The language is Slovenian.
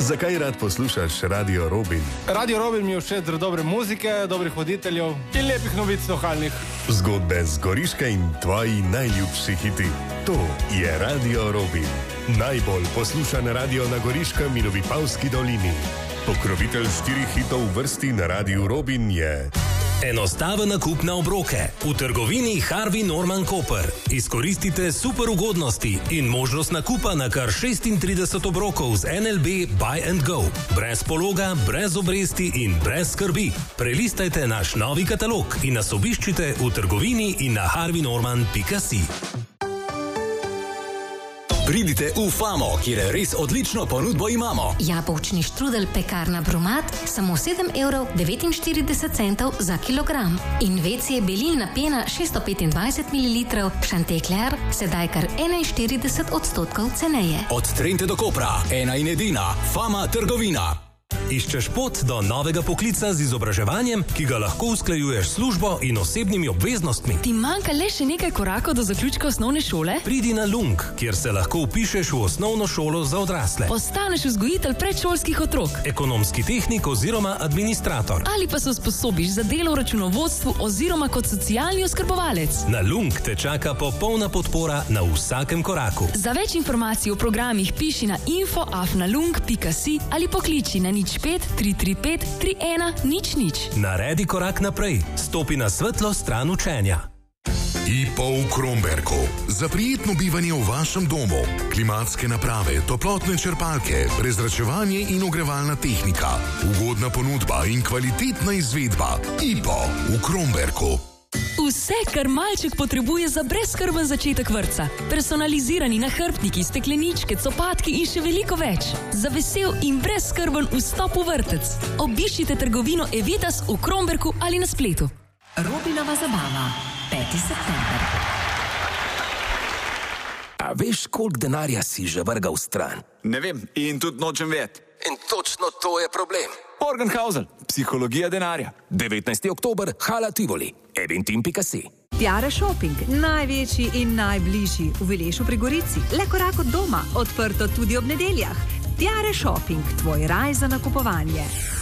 Zakaj rad poslušaš Radio Robin? Radio Robin mi je všeč zaradi dobre muzike, dobrih voditeljev in lepih novic lokalnih. Zgodbe z Goriške in tvoji najljubši hiti. To je Radio Robin. Najbolj poslušan radio na Goriškem in v Vipavski dolini. Pokrovitelj 4 hitov v vrsti na Radiu Robin je... Enostaven nakup na obroke. V trgovini Harvey Norman Koper. Izkoristite super ugodnosti in možnost nakupa na kar 36 obrokov z NLB Buy and Go. Brez pologa, brez obresti in brez skrbi. Prelistajte naš novi katalog in nas obiščite v trgovini in na harveynorman.si. Pridite v Famo, kjer res odlično ponudbo imamo. Jabolčni štrudel pekarna Bromat, samo 7,49 € za kilogram. In WC belilna pena 625 ml, Chantekler, sedaj kar 41% ceneje. Od Trente do Kopra, ena in edina, Fama trgovina. Iščeš pot do novega poklica z izobraževanjem, ki ga lahko usklajuješ s službo in osebnimi obveznostmi? Ti manjka le še nekaj korakov do zaključka osnovne šole? Pridi na Lung, kjer se lahko vpišeš v osnovno šolo za odrasle. Postaneš vzgojitelj predšolskih otrok, ekonomski tehnik oziroma administrator. Ali pa se usposobiš za delo v računovodstvu oziroma kot socialni oskrbovalec. Na Lung te čaka popolna podpora na vsakem koraku. Za več informacij o programih piši na info@nalung.si ali pokliči na 05 335 3100. Naredi korak naprej. Stopi na svetlo stran učenja. IPO v Kromberku. Za prijetno bivanje v vašem domu. Klimatske naprave, toplotne črpalke, prezračevanje in ogrevalna tehnika. Ugodna ponudba in kvalitetna izvedba. IPO v Kromberku. Vse, kar malček potrebuje za brezskrben začetek vrtca. Personalizirani nahrbtniki, stekleničke, copatki in še veliko več. Za vesel in brezskrben vstop v vrtec. Obiščite trgovino Evitas v Kromberku ali na spletu. Robinova zabava, 5. september. A veš, koliko denarja si že vrgal stran? Ne vem in tudi nočem vedeti. In točno to je problem. Morgenhausen, psihologija denarja. 19. oktober, Hala Tivoli, eventim.si. Tiare Shopping, največji in najbližji v Vilešu pri Gorici. Le korak od doma, odprto tudi ob nedeljah. Tiare Shopping, tvoj raj za nakupovanje.